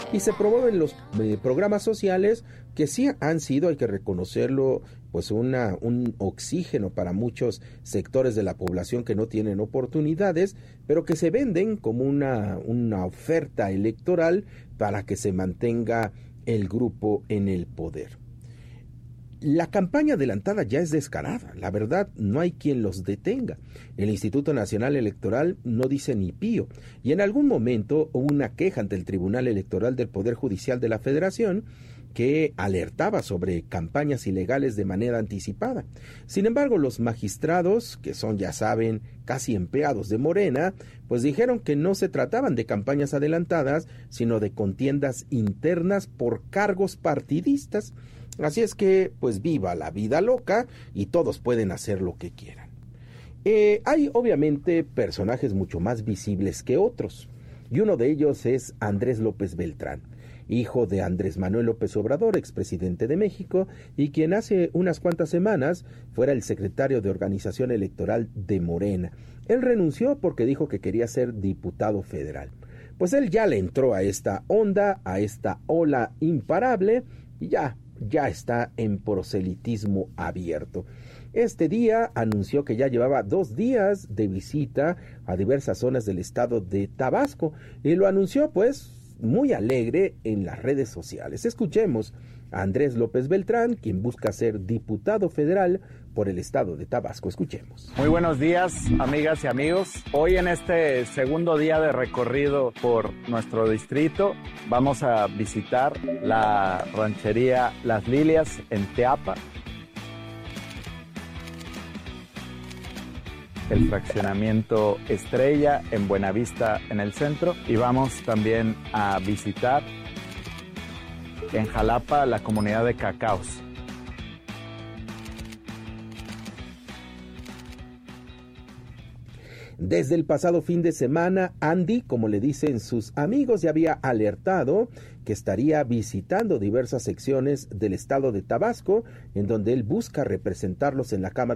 y se promueven los programas sociales que sí han sido, hay que reconocerlo, pues un oxígeno para muchos sectores de la población que no tienen oportunidades, pero que se venden como una oferta electoral para que se mantenga el grupo en el poder. La campaña adelantada ya es descarada, la verdad no hay quien los detenga. El Instituto Nacional Electoral no dice ni pío, y en algún momento hubo una queja ante el Tribunal Electoral del Poder Judicial de la Federación que alertaba sobre campañas ilegales de manera anticipada. Sin embargo, los magistrados, que son, ya saben, casi empleados de Morena, pues dijeron que no se trataban de campañas adelantadas, sino de contiendas internas por cargos partidistas. Así es que, pues viva la vida loca y todos pueden hacer lo que quieran. Hay obviamente personajes mucho más visibles que otros, y uno de ellos es Andrés López Beltrán, hijo de Andrés Manuel López Obrador, expresidente de México, y quien hace unas cuantas semanas fuera el secretario de Organización Electoral de Morena. Él renunció porque dijo que quería ser diputado federal. Pues él ya le entró a esta onda, a esta ola imparable, y ya está en proselitismo abierto. Este día anunció que ya llevaba 2 días de visita a diversas zonas del estado de Tabasco, y lo anunció pues muy alegre en las redes sociales. Escuchemos a Andrés López Beltrán, quien busca ser diputado federal por el estado de Tabasco. Escuchemos. Muy buenos días, amigas y amigos. Hoy en este segundo día de recorrido por nuestro distrito, vamos a visitar la ranchería Las Lilias en Teapa, el fraccionamiento Estrella en Buenavista en el centro, y vamos también a visitar en Jalapa la comunidad de Cacaos. Desde el pasado fin de semana, Andy, como le dicen sus amigos, ya había alertado que estaría visitando diversas secciones del estado de Tabasco, en donde él busca representarlos en la Cámara